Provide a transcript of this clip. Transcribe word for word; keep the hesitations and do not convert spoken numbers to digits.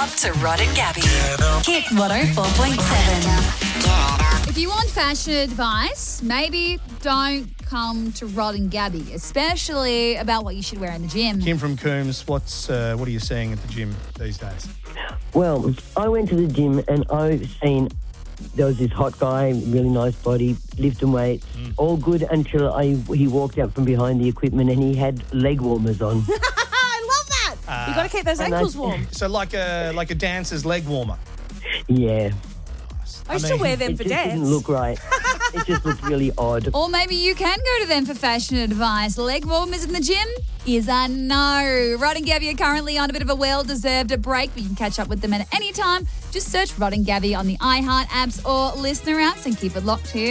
up to Rod and Gabby. Hit one oh four point seven. If you want fashion advice, maybe don't come to Rod and Gabby, especially about what you should wear in the gym. Kim from Coombs, what's uh, what are you seeing at the gym these days? Well, I went to the gym and I've seen there was this hot guy, really nice body, lifting weights, mm. all good until I he walked out from behind the equipment and he had leg warmers on. I love that. Uh, you got to keep those ankles I, warm. So like a like a dancer's leg warmer. Yeah. I used I mean, to wear them it for just dance. Didn't look right. It just looked really odd. Or maybe you can go to them for fashion advice. Leg warmers in the gym is a no. Rod and Gabby are currently on a bit of a well-deserved break, but you can catch up with them at any time. Just search Rod and Gabby on the iHeart apps or listener apps and keep it locked here.